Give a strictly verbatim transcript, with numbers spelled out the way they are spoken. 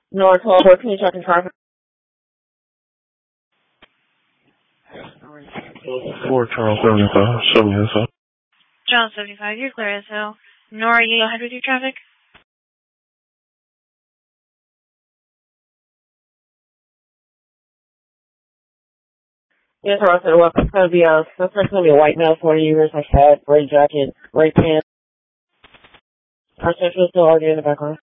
North twelve fourteen, checking traffic. four Charles seventy-five, seventy S L. Charles seventy-five, you're clear as hell. Nora, you go ahead with your traffic? Yes, sir, well, it's going to be a, that's going to be a white male, forty years, like hat, gray jacket, gray pants. Our central is still already in the background.